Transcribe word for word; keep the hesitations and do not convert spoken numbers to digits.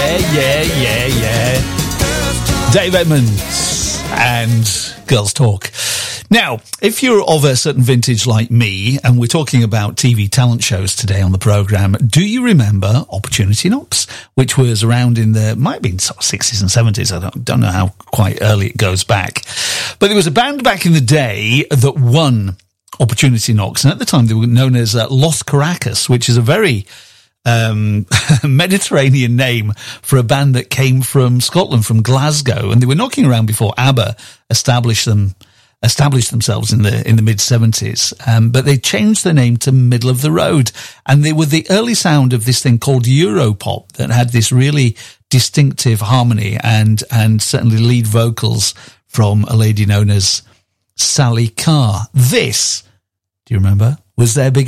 Yeah, yeah, yeah, yeah. Dave Edmunds and Girls Talk. Now, if you're of a certain vintage like me, and we're talking about T V talent shows today on the programme, do you remember Opportunity Knocks, which was around in the, might have been sort of sixties and seventies, I don't, don't know how quite early it goes back. But there was a band back in the day that won Opportunity Knocks, and at the time they were known as uh, Los Caracas, which is a very um Mediterranean name for a band that came from Scotland, from Glasgow, and they were knocking around before ABBA established them established themselves in the in the mid seventies, um, but they changed their name to Middle of the Road, and they were the early sound of this thing called Europop that had this really distinctive harmony and and certainly lead vocals from a lady known as Sally Carr. This, do you remember, was their big